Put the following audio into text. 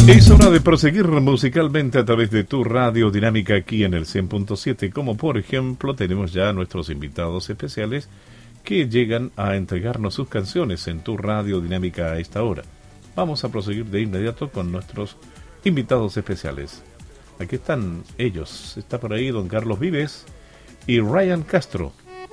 Es hora de proseguir musicalmente a través de tu radio dinámica aquí en el 100.7, como por ejemplo tenemos ya a nuestros invitados especiales que llegan a entregarnos sus canciones en tu radio dinámica a esta hora. Vamos a proseguir de inmediato con nuestros invitados especiales. Aquí están ellos, está por ahí don Carlos Vives y Ryan Castro.